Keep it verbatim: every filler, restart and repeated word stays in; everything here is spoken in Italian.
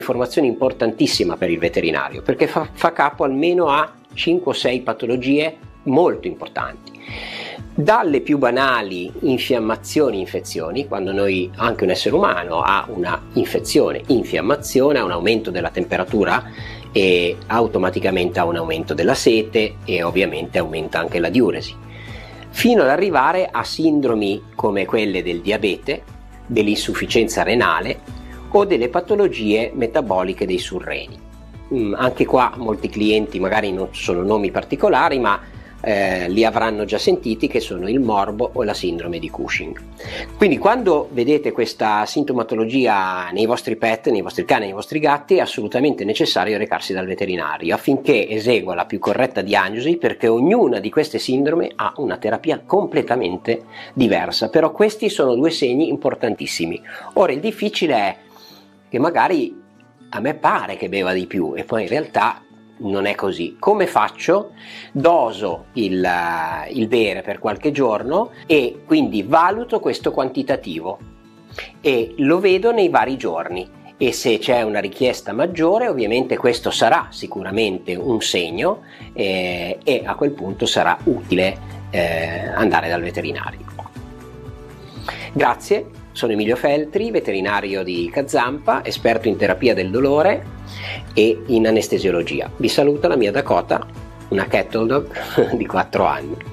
Informazione importantissima per il veterinario, perché fa, fa capo almeno a cinque o sei patologie molto importanti, dalle più banali infiammazioni, infezioni, quando noi, anche un essere umano ha una infezione, infiammazione, ha un aumento della temperatura e automaticamente ha un aumento della sete e ovviamente aumenta anche la diuresi, fino ad arrivare a sindromi come quelle del diabete, dell'insufficienza renale o delle patologie metaboliche dei surreni. Mm, anche qua molti clienti magari non sono nomi particolari, ma eh, li avranno già sentiti, che sono il morbo o la sindrome di Cushing. Quindi quando vedete questa sintomatologia nei vostri pet, nei vostri cani, nei vostri gatti, è assolutamente necessario recarsi dal veterinario affinché esegua la più corretta diagnosi, perché ognuna di queste sindrome ha una terapia completamente diversa. Però questi sono due segni importantissimi. Ora il difficile è che magari a me pare che beva di più e poi in realtà non è così. Come faccio? Doso il, il bere per qualche giorno e quindi valuto questo quantitativo e lo vedo nei vari giorni, e se c'è una richiesta maggiore ovviamente questo sarà sicuramente un segno eh, e a quel punto sarà utile eh, andare dal veterinario. Grazie. Sono Emilio Feltri, veterinario di Kazampa, esperto in terapia del dolore e in anestesiologia. Vi saluta la mia Dakota, una cattle dog di quattro anni.